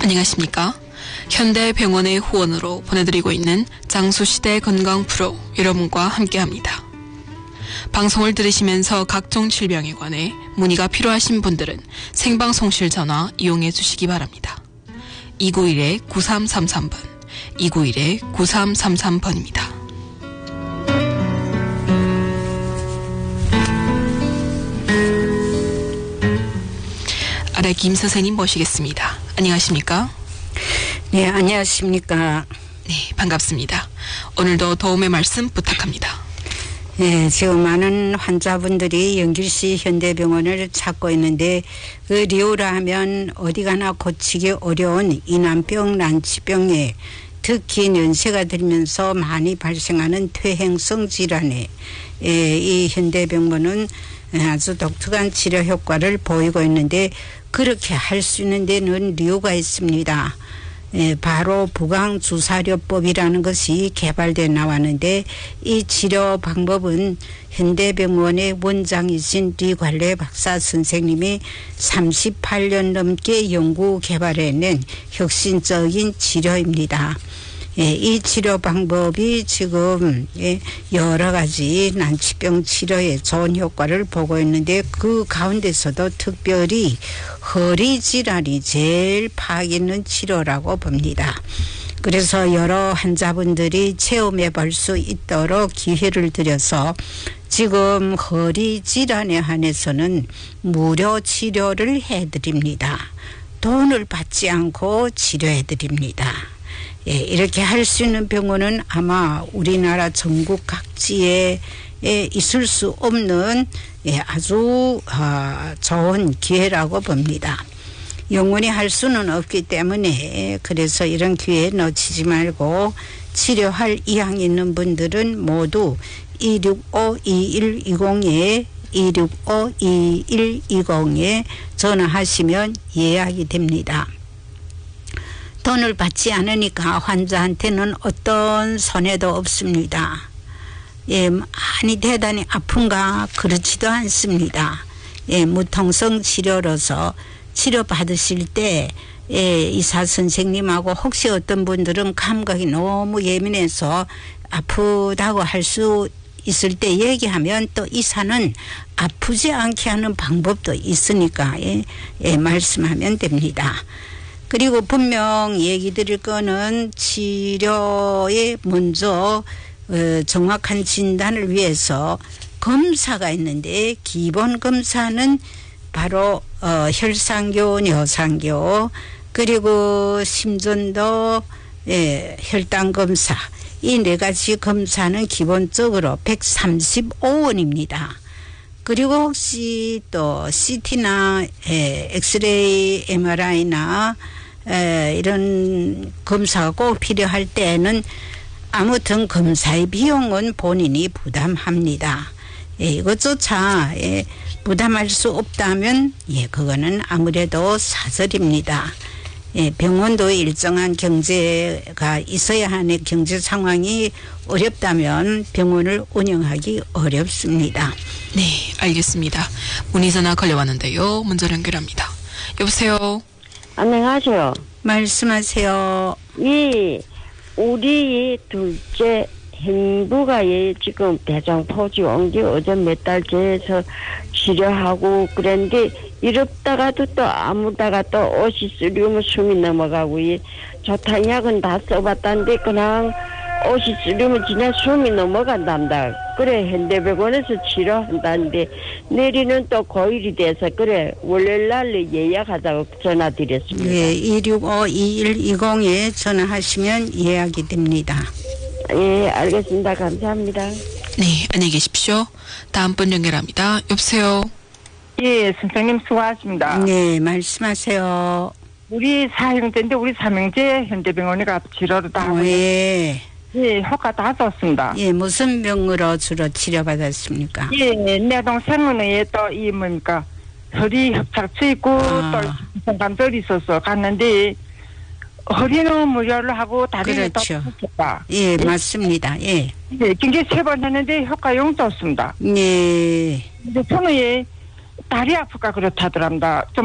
안녕하십니까? 현대병원의 후원으로 보내드리고 있는 장수시대 건강 프로 여러분과 함께합니다. 방송을 들으시면서 각종 질병에 관해 문의가 필요하신 분들은 생방송실 전화 이용해 주시기 바랍니다. 291-9333번, 291-9333번입니다. 아래 김 선생님 모시겠습니다. 안녕하십니까? 네, 안녕하십니까? 네, 반갑습니다. 오늘도 도움의 말씀 부탁합니다. 네, 지금 많은 환자분들이 영길시 현대병원을 찾고 있는데 그 리우라 하면 어디 가나 고치기 어려운 이난병, 난치병에 특히 연세가 들면서 많이 발생하는 퇴행성 질환에 이 현대병원은 아주 독특한 치료 효과를 보이고 있는데 그렇게 할 수 있는 데는 이유가 있습니다. 바로 부강주사료법이라는 것이 개발돼 나왔는데 이 치료 방법은 현대병원의 원장이신 리관래 박사 선생님이 38년 넘게 연구 개발해낸 혁신적인 치료입니다. 이 치료 방법이 지금 여러 가지 난치병 치료에 좋은 효과를 보고 있는데 그 가운데서도 특별히 허리 질환이 제일 파악 있는 치료라고 봅니다. 그래서 여러 환자분들이 체험해 볼 수 있도록 기회를 드려서 지금 허리 질환에 한해서는 무료 치료를 해드립니다. 돈을 받지 않고 치료해 드립니다. 이렇게 할 수 있는 병원은 아마 우리나라 전국 각지에 있을 수 없는 아주 좋은 기회라고 봅니다. 영원히 할 수는 없기 때문에 그래서 이런 기회에 놓치지 말고 치료할 의향이 있는 분들은 모두 265-2120에 265-2120에 전화하시면 예약이 됩니다. 돈을 받지 않으니까 환자한테는 어떤 손해도 없습니다. 많이 대단히 아픈가 그렇지도 않습니다. 무통성 치료로서 치료받으실 때 의사 선생님하고 혹시 어떤 분들은 감각이 너무 예민해서 아프다고 할 수 있을 때 얘기하면 또 의사는 아프지 않게 하는 방법도 있으니까 말씀하면 됩니다. 그리고 분명 얘기 드릴 거는 치료에 먼저 정확한 진단을 위해서 검사가 있는데 기본 검사는 바로 혈상교, 뇨상교 그리고 심전도 혈당 검사 이 네 가지 검사는 기본적으로 135원입니다. 그리고 혹시 또 CT나 엑스레이, MRI나 이런 검사가 꼭 필요할 때는 아무튼 검사의 비용은 본인이 부담합니다. 이것조차 부담할 수 없다면 그거는 아무래도 사설입니다. 병원도 일정한 경제가 있어야 하는 경제 상황이 어렵다면 병원을 운영하기 어렵습니다. 네, 알겠습니다. 문의전화 걸려왔는데요. 먼저 연결합니다. 여보세요. 안녕하세요. 말씀하세요. 우리 둘째 행부가 지금 대장포지 온 게 어제 몇 달째에서 치료하고 그랬는데 이럽다가도 또 아무다가 또 옷이 쓰리우면 숨이 넘어가고 조탄약은 다 써봤다는데 그냥 옷이 쓰리우면 진짜 숨이 넘어간단다. 그래 현대병원에서 치료한다는데 내일은 또 고일이 돼서 그래 월요일날 예약하자고 전화드렸습니다. 265-2120에 전화하시면 예약이 됩니다. 알겠습니다. 감사합니다. 네, 안녕히 계십시오. 다음 분 연결합니다. 여보세요. 선생님 수고하십니다. 네, 말씀하세요. 우리 4형제인데 우리 3형제 현대병원에 가서 치료를 다 하고 효과 다 좋습니다. 무슨 병으로 주로 치료받았습니까? 내 동생은 또 뭡니까 허리 협착수 있고 또 성감절이 있어서 갔는데 허리는 무료를 하고 다리는 그렇죠. 또 좋다. 맞습니다. 경기 3번 했는데 효과 영 좋습니다. 근데 저는 다리 아프까 그렇다더랍니다.